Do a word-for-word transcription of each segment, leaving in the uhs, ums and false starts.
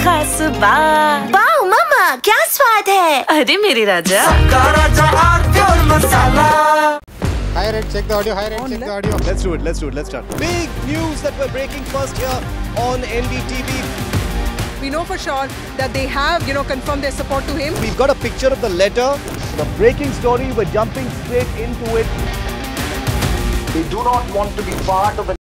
खास बात। वाओ मम्मा, क्या स्वाद है? अरे मेरे राजा। Hi Red, check the audio. Hi Red, check the audio. Let's do it, let's do it, let's start. Big news that we're breaking first here on N D T V. We know for sure that they have, you know, confirmed their support to him. We've got a picture of the letter, the breaking story, we're jumping straight into it. They do not want to be part of the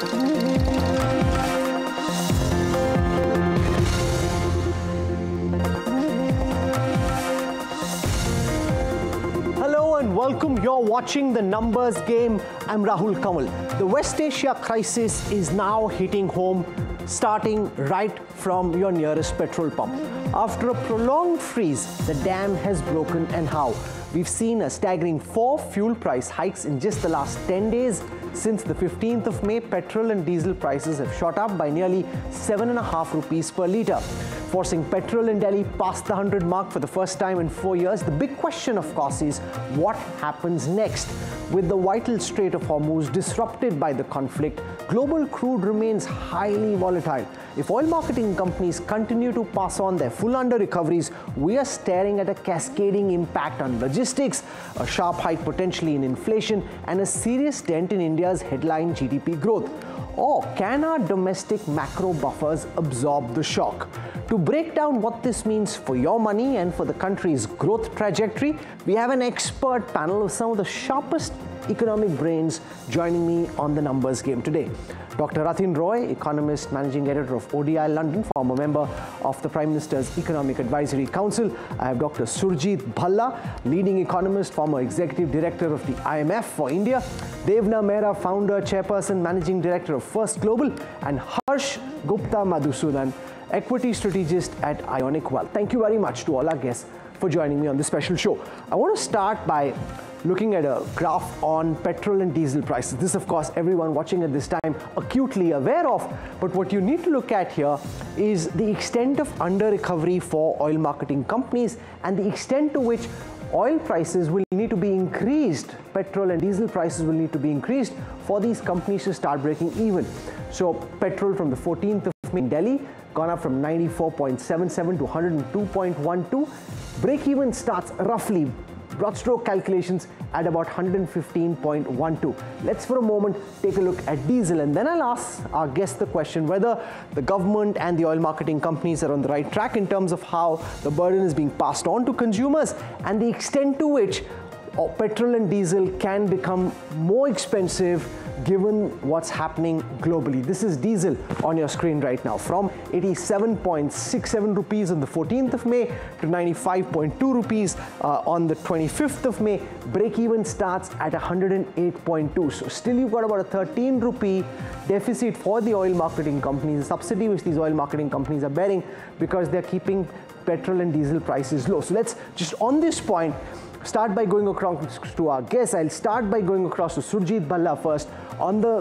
Hello and welcome. You're watching The Numbers Game. I'm Rahul Kamal. The West Asia crisis is now hitting home, starting right from your nearest petrol pump. After a prolonged freeze, the dam has broken, and how? We've seen a staggering four fuel price hikes in just the last ten days. Since the fifteenth of May, petrol and diesel prices have shot up by nearly seven and a half rupees per litre, forcing petrol in Delhi past the one hundred mark for the first time in four years. The big question, of course, is what happens next? With the vital Strait of Hormuz disrupted by the conflict, global crude remains highly volatile. If oil marketing companies continue to pass on their full under-recoveries, we are staring at a cascading impact on logistics, a sharp hike potentially in inflation, and a serious dent in India's headline G D P growth. Or can our domestic macro buffers absorb the shock? To break down what this means for your money and for the country's growth trajectory, we have an expert panel of some of the sharpest economic brains joining me on The Numbers Game today. Doctor Rathin Roy, economist, managing editor of O D I London, former member of the Prime Minister's Economic Advisory Council. I have Doctor Surjit Bhalla, leading economist, former executive director of the I M F for India. Devna Mehra, founder, chairperson, managing director of First Global. And Harsh Gupta Madhusudan, equity strategist at Ionic Wealth. Thank you very much to all our guests for joining me on this special show. I want to start by looking at a graph on petrol and diesel prices. This, of course, everyone watching at this time acutely aware of, but what you need to look at here is the extent of under-recovery for oil marketing companies and the extent to which oil prices will need to be increased, petrol and diesel prices will need to be increased for these companies to start breaking even. So petrol from the fourteenth of May in Delhi, gone up from ninety-four point seven seven to one hundred two point one two. Break-even starts roughly, broad stroke calculations, at about one hundred fifteen point one two. Let's for a moment take a look at diesel, and then I'll ask our guest the question whether the government and the oil marketing companies are on the right track in terms of how the burden is being passed on to consumers and the extent to which petrol and diesel can become more expensive given what's happening globally. This is diesel on your screen right now, from eighty-seven point six seven rupees on the fourteenth of May to ninety-five point two rupees uh, on the twenty-fifth of May. Break-even starts at one hundred eight point two. So still you've got about a thirteen rupee deficit for the oil marketing companies, the subsidy which these oil marketing companies are bearing because they're keeping petrol and diesel prices low. So let's just on this point start by going across to our guests. I'll start by going across to Surjit Bhalla first on the